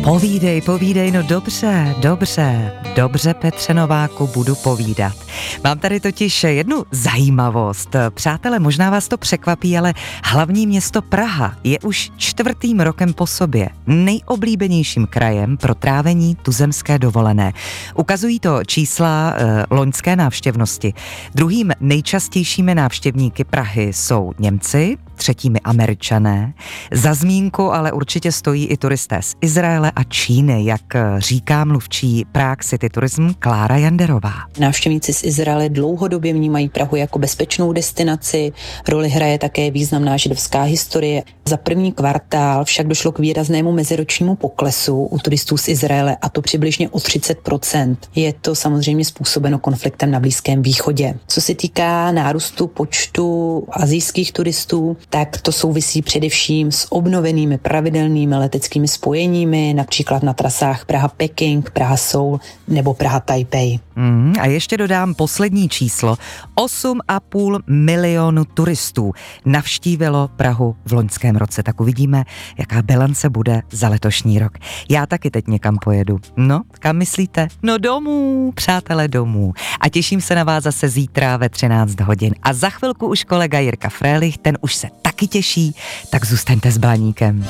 Povídej, no dobře, Petře Nováku, budu povídat. Mám tady totiž jednu zajímavost. Přátelé, možná vás to překvapí, ale hlavní město Praha je už 4. rokem po sobě nejoblíbenějším krajem pro trávení tuzemské dovolené. Ukazují to čísla loňské návštěvnosti. Druhým nejčastějšími návštěvníky Prahy jsou Němci, třetími Američané. Za zmínku ale určitě stojí i turisté z Izraele a Číny, jak říká mluvčí Prague City Tourism Klára Janderová. Návštěvníci z Izraele dlouhodobě vnímají Prahu jako bezpečnou destinaci. Roli hraje také významná židovská historie. Za první kvartál však došlo k výraznému meziročnímu poklesu u turistů z Izraele, a to přibližně o 30%. Je to samozřejmě způsobeno konfliktem na Blízkém východě. Co se týká nárůstu počtu asijských turistů, tak to souvisí především s obnovenými pravidelnými leteckými spojeními, například na trasách Praha-Peking, Praha-Soul nebo Praha-Taipei. A ještě dodám poslední číslo. 8,5 milionu turistů navštívilo Prahu v loňském roce. Tak uvidíme, jaká bilance bude za letošní rok. Já taky teď někam pojedu. No, kam myslíte? No domů, přátelé, domů. A těším se na vás zase zítra ve 13 hodin. A za chvilku už kolega Jirka Frélich, ten už se taky těší, tak zůstaňte s Blaníkem.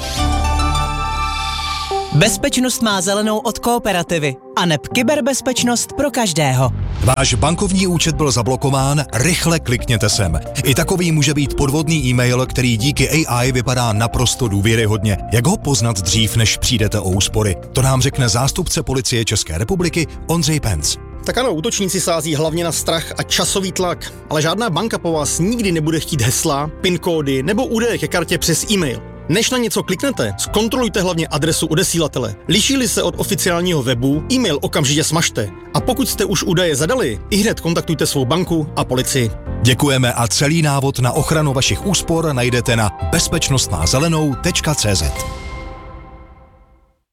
Bezpečnost má zelenou od Kooperativy a neb kyberbezpečnost pro každého. Váš bankovní účet byl zablokován? Rychle klikněte sem. I takový může být podvodný e-mail, který díky AI vypadá naprosto důvěryhodně. Jak ho poznat dřív, než přijdete o úspory? To nám řekne zástupce Policie České republiky Ondřej Penc. Tak ano, útočníci sází hlavně na strach a časový tlak, ale žádná banka po vás nikdy nebude chtít hesla, PIN kódy nebo údaje ke kartě přes e-mail. Než na něco kliknete, zkontrolujte hlavně adresu odesílatele. Liší-li se od oficiálního webu, e-mail okamžitě smažte. A pokud jste už údaje zadali, ihned kontaktujte svou banku a policii. Děkujeme a celý návod na ochranu vašich úspor najdete na bezpečnostnázelenou.cz.